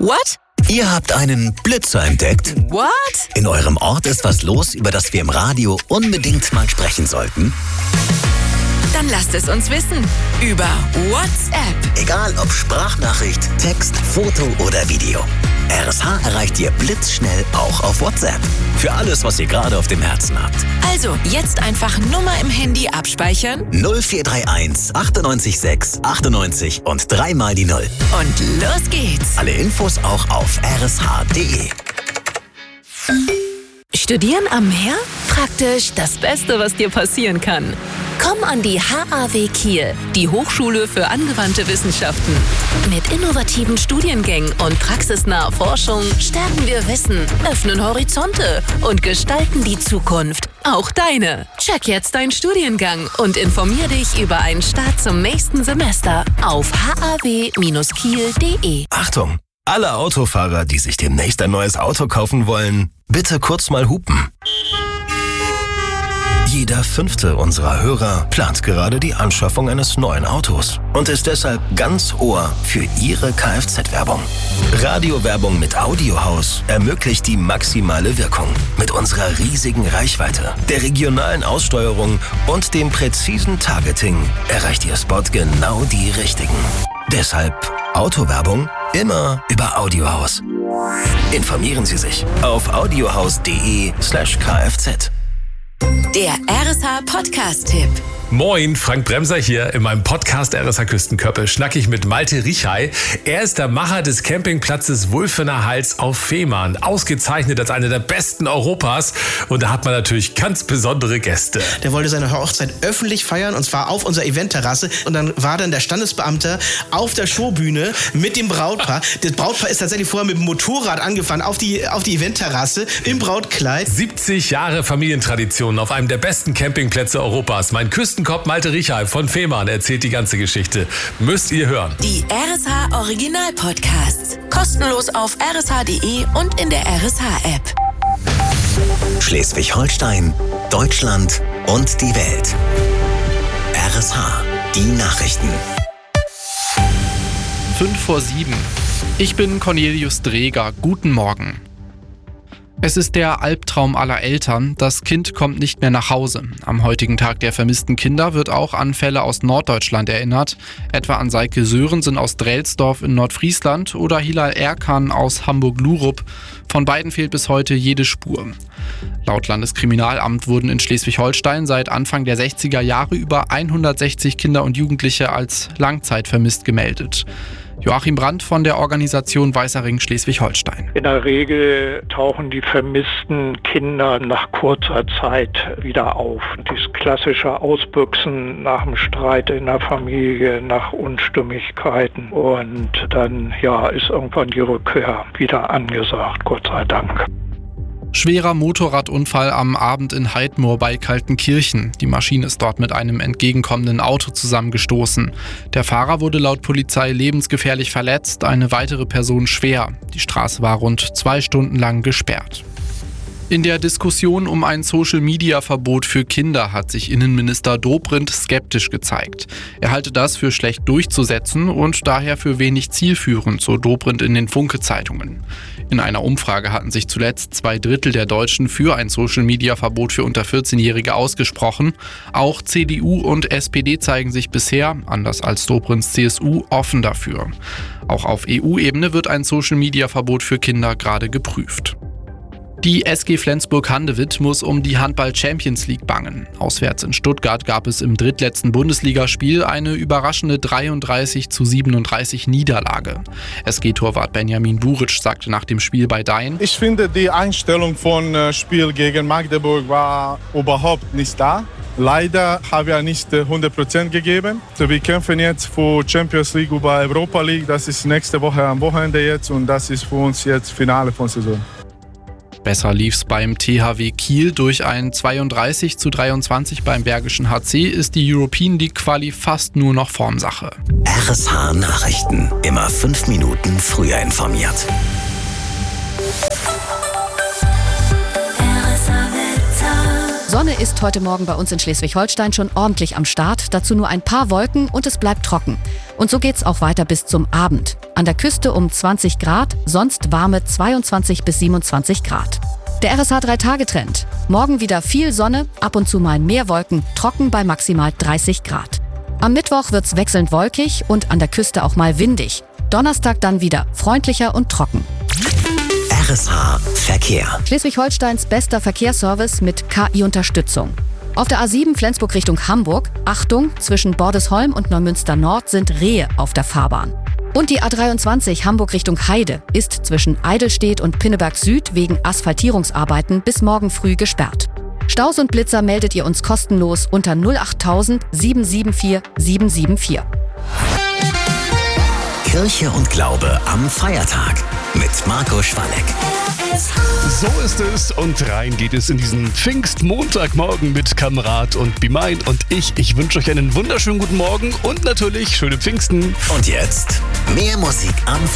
What? Ihr habt einen Blitzer entdeckt? What? In eurem Ort ist was los, über das wir im Radio unbedingt mal sprechen sollten? Dann lasst es uns wissen. Über WhatsApp. Egal ob Sprachnachricht, Text, Foto oder Video. RSH erreicht ihr blitzschnell auch auf WhatsApp. Für alles, was ihr gerade auf dem Herzen habt. Also, jetzt einfach Nummer im Handy abspeichern. 0431 98 6 98 und 3 mal die 0. Und los geht's. Alle Infos auch auf rsh.de. Studieren am Meer? Praktisch das Beste, was dir passieren kann. Komm an die HAW Kiel, die Hochschule für angewandte Wissenschaften. Mit innovativen Studiengängen und praxisnaher Forschung stärken wir Wissen, öffnen Horizonte und gestalten die Zukunft. Auch deine. Check jetzt deinen Studiengang und informier dich über einen Start zum nächsten Semester auf haw-kiel.de. Achtung! Alle Autofahrer, die sich demnächst ein neues Auto kaufen wollen, bitte kurz mal hupen. Jeder 5. unserer Hörer plant gerade die Anschaffung eines neuen Autos und ist deshalb ganz Ohr für Ihre Kfz-Werbung. Radiowerbung mit Audiohaus ermöglicht die maximale Wirkung. Mit unserer riesigen Reichweite, der regionalen Aussteuerung und dem präzisen Targeting erreicht Ihr Spot genau die Richtigen. Deshalb Autowerbung immer über Audiohaus. Informieren Sie sich auf audiohaus.de/kfz. Der RSH Podcast-Tipp. Moin, Frank Bremser hier. In meinem Podcast RSH Küstenkörper schnack ich mit Malte Richay. Er ist der Macher des Campingplatzes Wulfener Hals auf Fehmarn. Ausgezeichnet als einer der besten Europas. Und da hat man natürlich ganz besondere Gäste. Der wollte seine Hochzeit öffentlich feiern und zwar auf unserer Eventterrasse. Und dann war dann der Standesbeamte auf der Showbühne mit dem Brautpaar. Das Brautpaar ist tatsächlich vorher mit dem Motorrad angefahren auf die Eventterrasse im Brautkleid. 70 Jahre Familientradition auf einem der besten Campingplätze Europas. Mein Küstenkopf Malte Richay von Fehmarn erzählt die ganze Geschichte. Müsst ihr hören. Die RSH Original Podcasts. Kostenlos auf rsh.de und in der RSH-App. Schleswig-Holstein, Deutschland und die Welt. RSH, die Nachrichten. 5:07. Ich bin Cornelius Dreger. Guten Morgen. Es ist der Albtraum aller Eltern. Das Kind kommt nicht mehr nach Hause. Am heutigen Tag der vermissten Kinder wird auch an Fälle aus Norddeutschland erinnert. Etwa an Seike Sörensen aus Drelsdorf in Nordfriesland oder Hilal Erkan aus Hamburg-Lurup. Von beiden fehlt bis heute jede Spur. Laut Landeskriminalamt wurden in Schleswig-Holstein seit Anfang der 60er Jahre über 160 Kinder und Jugendliche als langzeitvermisst gemeldet. Joachim Brandt von der Organisation Weißer Ring Schleswig-Holstein. In der Regel tauchen die vermissten Kinder nach kurzer Zeit wieder auf. Dieses klassische Ausbüchsen nach dem Streit in der Familie, nach Unstimmigkeiten. Und dann ist irgendwann die Rückkehr wieder angesagt, Gott sei Dank. Schwerer Motorradunfall am Abend in Heidmoor bei Kaltenkirchen. Die Maschine ist dort mit einem entgegenkommenden Auto zusammengestoßen. Der Fahrer wurde laut Polizei lebensgefährlich verletzt, eine weitere Person schwer. Die Straße war rund 2 Stunden lang gesperrt. In der Diskussion um ein Social-Media-Verbot für Kinder hat sich Innenminister Dobrindt skeptisch gezeigt. Er halte das für schlecht durchzusetzen und daher für wenig zielführend, so Dobrindt in den Funke-Zeitungen. In einer Umfrage hatten sich zuletzt 2/3 der Deutschen für ein Social-Media-Verbot für unter 14-Jährige ausgesprochen. Auch CDU und SPD zeigen sich bisher, anders als Dobrindts CSU, offen dafür. Auch auf EU-Ebene wird ein Social-Media-Verbot für Kinder gerade geprüft. Die SG Flensburg-Handewitt muss um die Handball-Champions League bangen. Auswärts in Stuttgart gab es im drittletzten Bundesligaspiel eine überraschende 33:37 Niederlage. SG-Torwart Benjamin Buric sagte nach dem Spiel bei Dein: Ich finde, die Einstellung von Spiel gegen Magdeburg war überhaupt nicht da. Leider haben wir nicht 100% gegeben. Wir kämpfen jetzt für Champions League über Europa League. Das ist nächste Woche am Wochenende jetzt und das ist für uns jetzt Finale von Saison. Besser lief's beim THW Kiel. Durch ein 32:23 beim Bergischen HC ist die European League Quali fast nur noch Formsache. RSH Nachrichten. Immer 5 Minuten früher informiert. Sonne Sonne ist heute Morgen bei uns in Schleswig-Holstein schon ordentlich am Start. Dazu nur ein paar Wolken und es bleibt trocken. Und so geht's auch weiter bis zum Abend. An der Küste um 20 Grad, sonst warme 22 bis 27 Grad. Der RSH 3-Tage-Trend. Morgen wieder viel Sonne, ab und zu mal mehr Wolken, trocken bei maximal 30 Grad. Am Mittwoch wird's wechselnd wolkig und an der Küste auch mal windig. Donnerstag dann wieder freundlicher und trocken. RSH Verkehr. Schleswig-Holsteins bester Verkehrsservice mit KI-Unterstützung. Auf der A7 Flensburg Richtung Hamburg, Achtung, zwischen Bordesholm und Neumünster Nord sind Rehe auf der Fahrbahn. Und die A23 Hamburg Richtung Heide ist zwischen Eidelstedt und Pinneberg Süd wegen Asphaltierungsarbeiten bis morgen früh gesperrt. Staus und Blitzer meldet ihr uns kostenlos unter 08000 774 774. Kirche und Glaube am Feiertag mit Marco Schwalleck. So ist es und rein geht es in diesen Pfingstmontagmorgen mit Kamerad und Be Mine und ich. Ich wünsche euch einen wunderschönen guten Morgen und natürlich schöne Pfingsten. Und jetzt mehr Musik am